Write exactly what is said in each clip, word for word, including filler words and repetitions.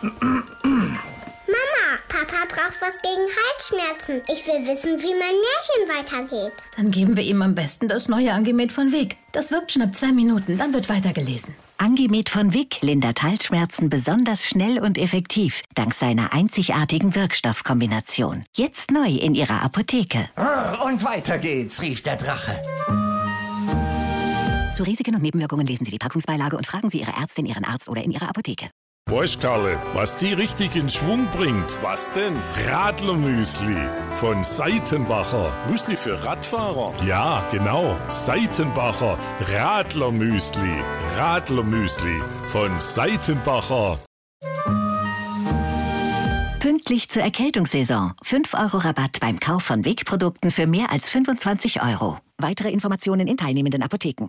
Mama, Papa braucht was gegen Halsschmerzen. Ich will wissen, wie mein Märchen weitergeht. Dann geben wir ihm am besten das neue Angemet von Vic. Das wirkt schon ab zwei Minuten, dann wird weitergelesen. Angemet von Vic lindert Halsschmerzen besonders schnell und effektiv, dank seiner einzigartigen Wirkstoffkombination. Jetzt neu in Ihrer Apotheke. Und weiter geht's, rief der Drache. Zu Risiken und Nebenwirkungen lesen Sie die Packungsbeilage und fragen Sie Ihre Ärztin, Ihren Arzt oder in Ihrer Apotheke. Weißt, Karle, was die richtig in Schwung bringt? Was denn? Radlermüsli von Seitenbacher. Müsli für Radfahrer? Ja, genau. Seitenbacher Radlermüsli. Radlermüsli von Seitenbacher. Pünktlich zur Erkältungssaison. fünf Euro Rabatt beim Kauf von Vic-Produkten für mehr als fünfundzwanzig Euro. Weitere Informationen in teilnehmenden Apotheken.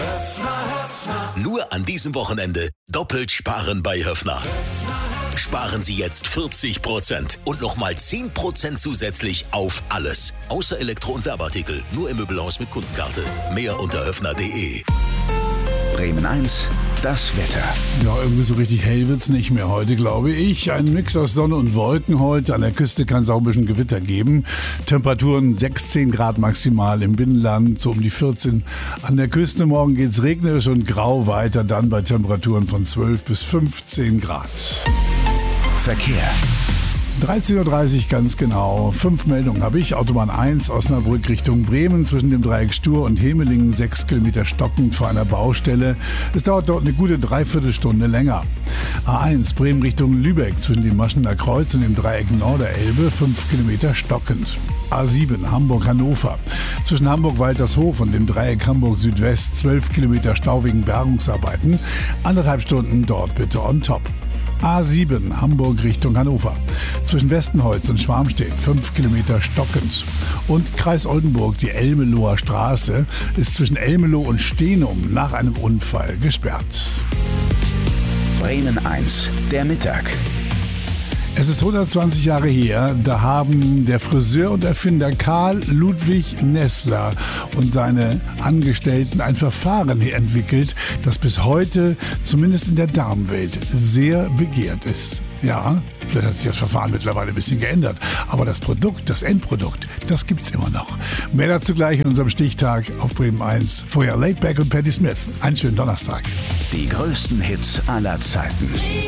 Nur an diesem Wochenende doppelt sparen bei Höffner. Sparen Sie jetzt vierzig Prozent und nochmal zehn Prozent zusätzlich auf alles. Außer Elektro- und Werbeartikel. Nur im Möbelhaus mit Kundenkarte. Mehr unter höffner punkt de. Bremen eins, das Wetter. Ja, irgendwie so richtig hell wird's nicht mehr heute, glaube ich. Ein Mix aus Sonne und Wolken heute. An der Küste kann es auch ein bisschen Gewitter geben. Temperaturen sechzehn Grad maximal im Binnenland, so um die vierzehn. An der Küste morgen geht's regnerisch und grau weiter, dann bei Temperaturen von zwölf bis fünfzehn Grad. Verkehr. dreizehn Uhr dreißig ganz genau. Fünf Meldungen habe ich. Autobahn eins, Osnabrück Richtung Bremen zwischen dem Dreieck Stur und Hemelingen, sechs Kilometer stockend vor einer Baustelle. Es dauert dort eine gute Dreiviertelstunde länger. A eins, Bremen Richtung Lübeck zwischen dem Maschener Kreuz und dem Dreieck Norderelbe, fünf Kilometer stockend. A sieben, Hamburg-Hannover. Zwischen Hamburg-Waltershof und dem Dreieck Hamburg-Südwest, zwölf Kilometer Stau wegen Bergungsarbeiten. Anderthalb Stunden dort bitte on top. A sieben, Hamburg Richtung Hannover. Zwischen Westenholz und Schwarmstedt, fünf Kilometer stockend. Und Kreis Oldenburg, die Elmeloher Straße, ist zwischen Elmelo und Stenum nach einem Unfall gesperrt. Bremen eins, der Mittag. Es ist hundertzwanzig Jahre her, da haben der Friseur und Erfinder Karl Ludwig Nessler und seine Angestellten ein Verfahren entwickelt, das bis heute, zumindest in der Damenwelt, sehr begehrt ist. Ja, vielleicht hat sich das Verfahren mittlerweile ein bisschen geändert, aber das Produkt, das Endprodukt, das gibt's immer noch. Mehr dazu gleich in unserem Stichtag auf Bremen eins. Vorher Laidback und Patti Smith. Einen schönen Donnerstag. Die größten Hits aller Zeiten.